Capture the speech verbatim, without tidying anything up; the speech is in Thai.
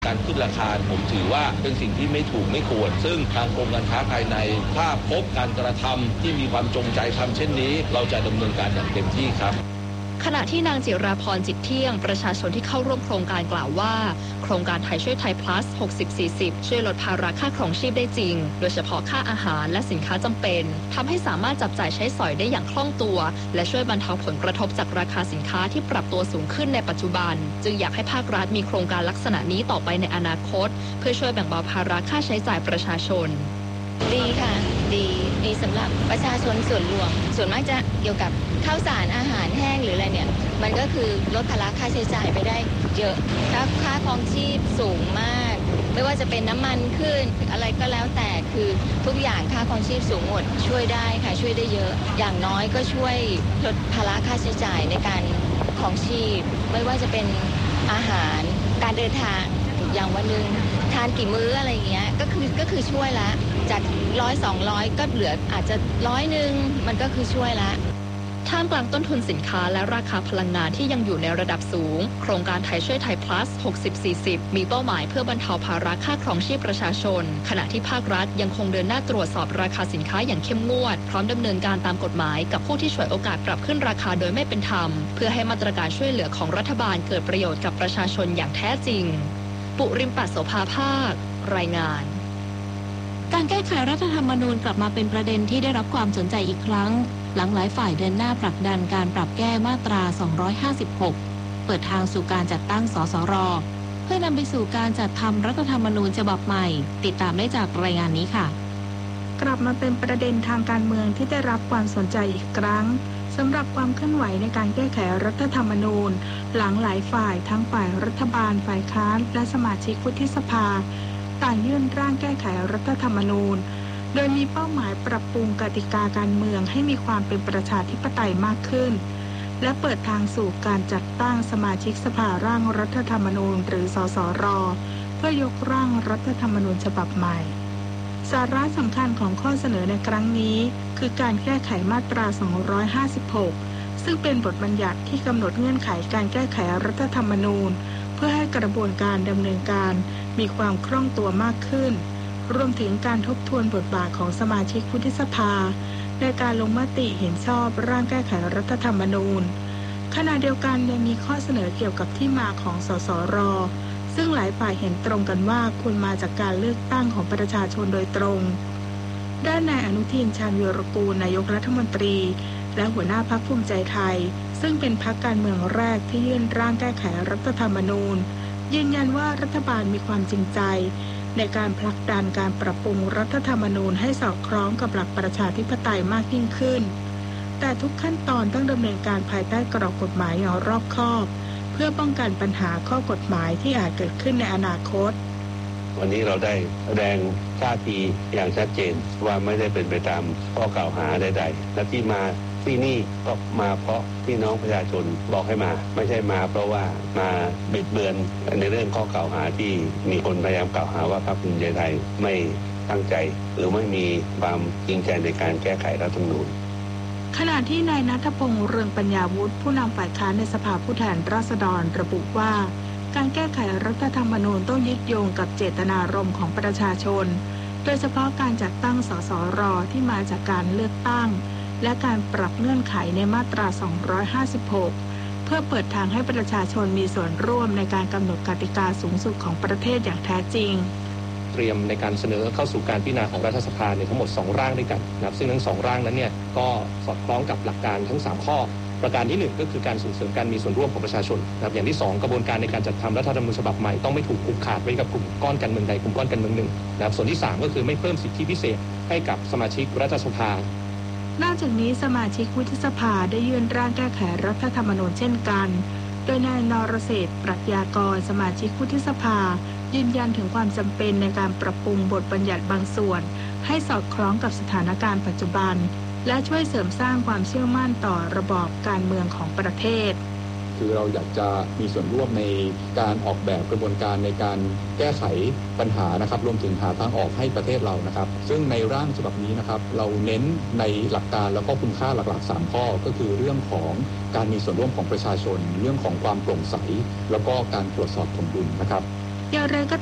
การขึ้นราคาผมถือว่าเป็นสิ่งที่ไม่ถูกไม่ควรซึ่งทางกรมการค้าภายในถ้าพบการกระทำที่มีความจงใจทำเช่นนี้เราจะดำเนินการอย่างเต็มที่ครับขณะที่นางจิราพรจิตเที่ยงประชาชนที่เข้าร่วมโครงการกล่าวว่าโครงการไทยช่วยไทย plus หกสิบ สี่สิบ ช่วยลดภาระค่าครองชีพได้จริงโดยเฉพาะค่าอาหารและสินค้าจำเป็นทำให้สามารถจับจ่ายใช้สอยได้อย่างคล่องตัวและช่วยบรรเทาผลกระทบจากราคาสินค้าที่ปรับตัวสูงขึ้นในปัจจุบันจึงอยากให้ภาครัฐมีโครงการลักษณะนี้ต่อไปในอนาคตเพื่อช่วยแบ่งเบาภาระค่าใช้จ่ายประชาชนดีค่ะดีดีสำหรับประชาชนส่วนรวมส่วนมากจะเกี่ยวกับข้าวสารอาหารแห้งหรืออะไรเนี่ยมันก็คือลดภาระค่าใช้จ่ายไปได้เยอะถ้าค่าครองชีพสูงมากไม่ว่าจะเป็นน้ำมันขึ้นอะไรก็แล้วแต่คือทุกอย่างค่าครองชีพสูงหมดช่วยได้ค่ะช่วยได้เยอะอย่างน้อยก็ช่วยลดภาระค่าใช้จ่ายในการครองชีพไม่ว่าจะเป็นอาหารการเดินทางอย่างวันนึงทานกี่มื้ออะไรอย่างเงี้ยก็คือก็คือช่วยละจากร้อยสองร้อยก็เหลืออาจจะร้อยหนึ่งมันก็คือช่วยละท่ามกลางต้นทุนสินค้าและราคาพลังงานที่ยังอยู่ในระดับสูงโครงการไทยช่วยไทย plus หกสิบ สี่สิบ มีเป้าหมายเพื่อบรรเทาภาระค่าครองชีพประชาชนขณะที่ภาครัฐยังคงเดินหน้าตรวจสอบราคาสินค้าอย่างเข้มงวดพร้อมดำเนินการตามกฎหมายกับผู้ที่ฉวยโอกาสปรับขึ้นราคาโดยไม่เป็นธรรมเพื่อให้มาตรการช่วยเหลือของรัฐบาลเกิดประโยชน์กับประชาชนอย่างแท้จริงปุริมปัสโสภาภาครายงานการแก้ไขรัฐธรรมนูญกลับมาเป็นประเด็นที่ได้รับความสนใจอีกครั้งหลังหลายฝ่ายเดินหน้าผลักดันการปรับแก้มาตราสองร้อยห้าสิบหกเปิดทางสู่การจัดตั้งสสรเพื่อนำไปสู่การจัดทำรัฐธรรมนูญฉบับใหม่ติดตามได้จากรายงานนี้ค่ะกลับมาเป็นประเด็นทางการเมืองที่ได้รับความสนใจอีกครั้งสำหรับความเคลื่อนไหวในการแก้ไขรัฐธรรมนูญหลังหลายฝ่ายทั้งฝ่ายรัฐบาลฝ่ายค้านและสมาชิกวุฒิสภาต่างยื่นร่างแก้ไขรัฐธรรมนูญโดยมีเป้าหมายปรับปรุงกติกาการเมืองให้มีความเป็นประชาธิปไตยมากขึ้นและเปิดทางสู่การจัดตั้งสมาชิกสภาร่างรัฐธรรมนูญหรือสสรเพื่อยกร่างรัฐธรรมนูญฉบับใหม่สาระสำคัญของข้อเสนอในครั้งนี้คือการแก้ไขมาตราสองร้อยห้าสิบหกซึ่งเป็นบทบัญญัติที่กำหนดเงื่อนไขการแก้ไขรัฐธรรมนูญเพื่อให้กระบวนการดำเนินการมีความคล่องตัวมากขึ้นรวมถึงการทบทวนบทบาทของสมาชิกวุฒิสภาในการลงมติเห็นชอบร่างแก้ไขรัฐธรรมนูญขณะเดียวกันยังมีข้อเสนอเกี่ยวกับที่มาของสสรซึ่งหลายฝ่ายเห็นตรงกันว่าควรมาจากการเลือกตั้งของประชาชนโดยตรงด้านนายอนุทินชาญวีรกูลนายกรัฐมนตรีและหัวหน้าพรรคภูมิใจไทยซึ่งเป็นพรรคการเมืองแรกที่ยื่นร่างแก้ไขรัฐธรรมนูญยืนยันว่ารัฐบาลมีความจริงใจในการผลักดันการปรับปรุงรัฐธรรมนูญให้สอดคล้องกับหลักประชาธิปไตยมากยิ่งขึ้นแต่ทุกขั้นตอนต้องดำเนินการภายใต้กรอบกฎหมายอย่างรอบคอบเพื่อป้องกันปัญหาข้อกฎหมายที่อาจเกิดขึ้นในอนาคตวันนี้เราได้แสดงท่าทีอย่างชัดเจนว่าไม่ได้เป็นไปตามข้อกล่าวหาใดๆและที่มาที่นี่ก็มาเพราะพี่น้องประชาชนบอกให้มาไม่ใช่มาเพราะว่ามาบิดเบือนในเรื่องข้อกล่าวหาที่มีคนพยายามกล่าวหาว่าพรรคภูมิใจไทยไม่ตั้งใจหรือไม่มีความจริงใจในการแก้ไขรัฐธรรมนูญขณะที่นายณัฐพงษ์เรืองปัญญาวุฒิผู้นำฝ่ายค้านในสภาผู้แทนราษฎรระบุว่าการแก้ไขรัฐธรรมนูญต้องยึดโยงกับเจตนารมณ์ของประชาชนโดยเฉพาะการจัดตั้งสสรที่มาจากการเลือกตั้งและการปรับเงื่อนไขในมาตราสองร้อยห้าสิบหกเพื่อเปิดทางให้ประชาชนมีส่วนร่วมในการกำหนดกติกาสูงสุดของประเทศอย่างแท้จริงเตรียมในการเสนอเข้าสู่การพิจารณาของรัฐสภาเนี่ยทั้งหมดสองร่างด้วยกันนะครับซึ่งทั้งสองร่างนั้นเนี่ยก็สอดคล้องกับหลักการทั้งสามข้อประการที่หนึ่งก็คือการส่งเสริมการมีส่วนร่วมของประชาชนนะครับอย่างที่สองกระบวนการในการจัดทำรัฐธรรมนูญฉบับใหม่ต้องไม่ถูกผูกขาดไว้กับกลุ่มก้อนการเมืองใดกลุ่มก้อนการเมืองหนึ่งนะครับส่วนที่สามก็คือไม่เพิ่มสิทธิพิเศษให้กับสมาชิกรัฐสภานอกจากนี้สมาชิกวุฒิสภาได้ยื่นร่างแก้ไขรัฐธรรมนูญเช่นกันโดยนายนรเศรษฐ์ปรัชญากรสมาชิกวุฒิสภายืนยันถึงความจำเป็นในการปรับปรุงบทบัญญัติบางส่วนให้สอดคล้องกับสถานการณ์ปัจจุบันและช่วยเสริมสร้างความเชื่อมั่นต่อระบอบการเมืองของประเทศคือเราอยากจะมีส่วนร่วมในการออกแบบกระบวนการในการแก้ไขปัญหานะครับรวมถึงหาทางออกให้ประเทศเรานะครับซึ่งในร่างฉบับนี้นะครับเราเน้นในหลักการแล้วก็คุณค่าหลักๆสามข้อก็คือเรื่องของการมีส่วนร่วมของประชาชนเรื่องของความโปร่งใสแล้วก็การตรวจสอบสมดุลนะครับอย่างไรก็